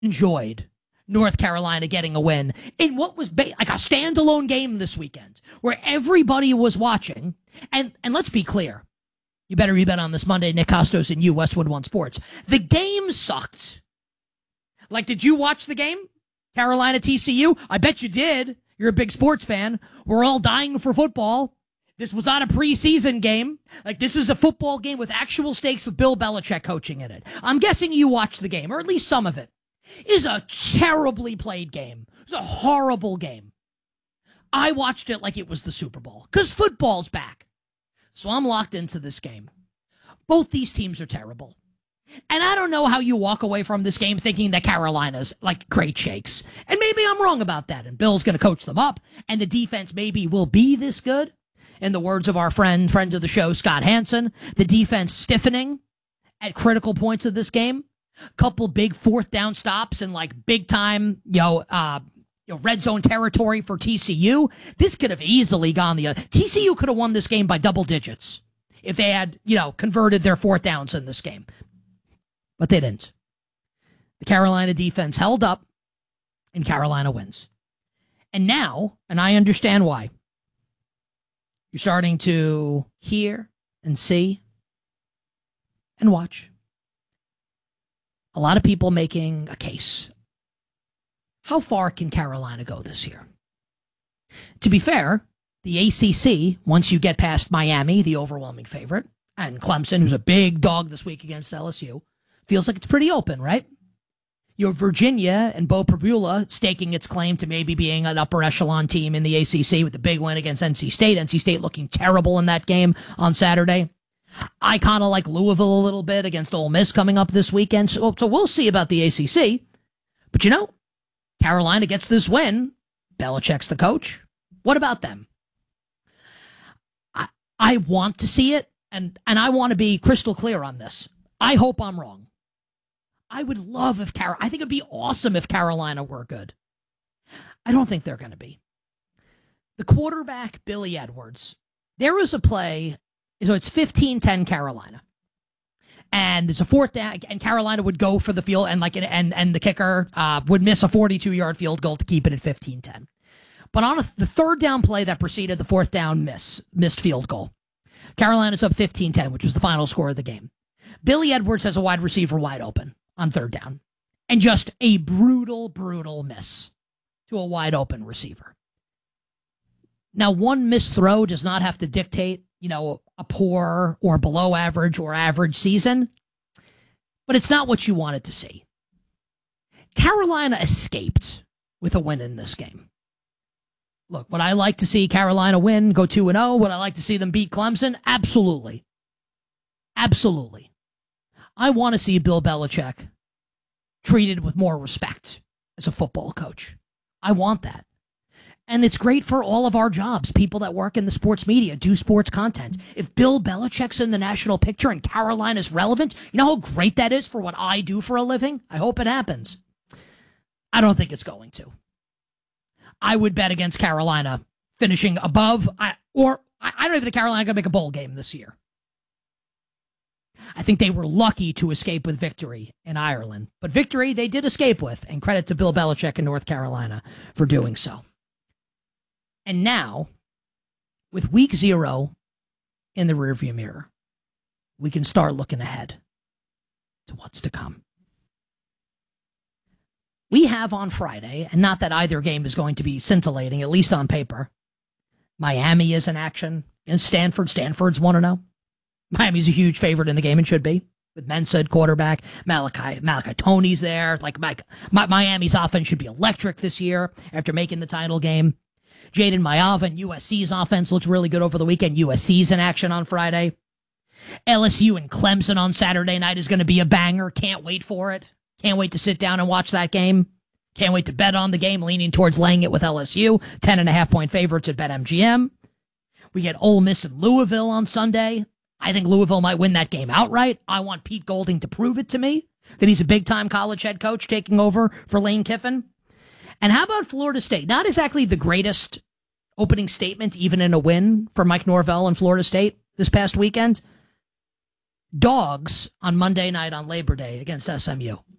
enjoyed North Carolina getting a win in what was like a standalone game this weekend where everybody was watching. And let's be clear. You better bet on this Monday. Nick Costos and you, Westwood One Sports. The game sucked. Like, did you watch the game? Carolina TCU? I bet you did. You're a big sports fan. We're all dying for football. This was not a preseason game. Like, this is a football game with actual stakes with Bill Belichick coaching in it. I'm guessing you watched the game, or at least some of it. It is a terribly played game. It's a horrible game. I watched it like it was the Super Bowl, because football's back. So I'm locked into this game. Both these teams are terrible. And I don't know how you walk away from this game thinking that Carolina's like great shakes. And maybe I'm wrong about that, and Bill's going to coach them up, and the defense maybe will be this good. In the words of our friend of the show, Scott Hansen, the defense stiffening at critical points of this game. Couple big fourth down stops and like big time, red zone territory for TCU. This could have easily gone the other. TCU could have won this game by double digits if they had, converted their fourth downs in this game. But they didn't. The Carolina defense held up, and Carolina wins. And now, and I understand why, you're starting to hear and see and watch a lot of people making a case. How far can Carolina go this year? To be fair, the ACC, once you get past Miami, the overwhelming favorite, and Clemson, who's a big dog this week against LSU, feels like it's pretty open, right? You have Virginia and Bo Prabula staking its claim to maybe being an upper echelon team in the ACC with the big win against NC State. NC State looking terrible in that game on Saturday. I kind of like Louisville a little bit against Ole Miss coming up this weekend. So we'll see about the ACC. But Carolina gets this win. Belichick's the coach. What about them? I want to see it, and I want to be crystal clear on this. I hope I'm wrong. I would love if I think it'd be awesome if Carolina were good. I don't think they're going to be. The quarterback, Billy Edwards, there was a play, so it's 15-10 Carolina. And it's a fourth down, and Carolina would go for the field, and the kicker would miss a 42-yard field goal to keep it at 15-10. But on the third down play that preceded the fourth down missed field goal, Carolina's up 15-10, which was the final score of the game. Billy Edwards has a wide receiver wide open on third down, and just a brutal, brutal miss to a wide open receiver. Now, one missed throw does not have to dictate, a poor or below average or average season, but it's not what you wanted to see. Carolina escaped with a win in this game. Look, would I like to see Carolina win, go 2-0? Would I like to see them beat Clemson? Absolutely. Absolutely. I want to see Bill Belichick treated with more respect as a football coach. I want that. And it's great for all of our jobs, people that work in the sports media, do sports content. If Bill Belichick's in the national picture and Carolina's relevant, you know how great that is for what I do for a living? I hope it happens. I don't think it's going to. I would bet against Carolina finishing above, I don't even think Carolina going to make a bowl game this year. I think they were lucky to escape with victory in Ireland. But victory they did escape with, and credit to Bill Belichick in North Carolina for doing so. And now, with week 0 in the rearview mirror, we can start looking ahead to what's to come. We have on Friday, and not that either game is going to be scintillating, at least on paper, Miami is in action against Stanford. Stanford's 1-0. Miami's a huge favorite in the game and should be, with Mensah at quarterback. Malachi Toney's there. Miami's offense should be electric this year after making the title game. Jaden Maiava and USC's offense looked really good over the weekend. USC's in action on Friday. LSU and Clemson on Saturday night is going to be a banger. Can't wait for it. Can't wait to sit down and watch that game. Can't wait to bet on the game, leaning towards laying it with LSU. 10.5-point favorites at BetMGM. We get Ole Miss and Louisville on Sunday. I think Louisville might win that game outright. I want Pete Golding to prove it to me, that he's a big-time college head coach taking over for Lane Kiffin. And how about Florida State? Not exactly the greatest opening statement, even in a win for Mike Norvell and Florida State this past weekend. Dogs on Monday night on Labor Day against SMU.